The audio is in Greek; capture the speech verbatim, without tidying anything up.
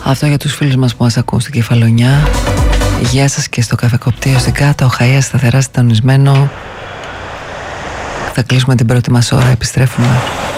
Αυτό για τους φίλους μας που μας ακούν στην Κεφαλονιά. Γεια σας και στο καφεκοπτείο στην κάτω. Ο Χαΐας σταθερά συντονισμένο. Θα κλείσουμε την πρώτη μας ώρα, επιστρέφουμε.